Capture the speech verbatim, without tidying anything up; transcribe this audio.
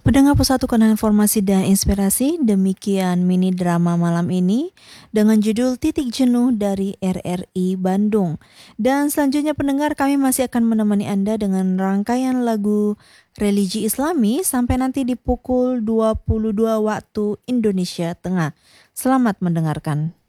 Pendengar Pusat Tukaran Informasi dan Inspirasi, demikian mini drama malam ini dengan judul Titik Jenuh dari R R I Bandung. Dan selanjutnya pendengar, kami masih akan menemani Anda dengan rangkaian lagu religi Islami sampai nanti di pukul dua puluh dua waktu Indonesia Tengah. Selamat mendengarkan.